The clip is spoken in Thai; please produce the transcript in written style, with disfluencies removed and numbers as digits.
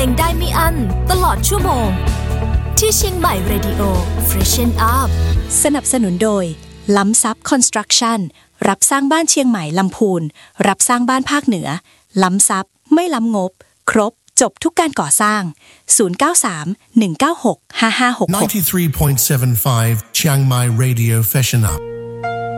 งได้ไม่อั้นตลอดชั่วโมงที่เชียงใหม่ Radio Freshen Up สนับสนุนโดยล้ำซับคอนสตรักชั่นรับสร้างบ้านเชียงใหม่ลำพูนรับสร้างบ้านภาคเหนือล้ำซับไม่ล้ำงบครบจบทุกการก่อสร้าง093 196 5566 93.75 Chiang Mai Radio Freshen Up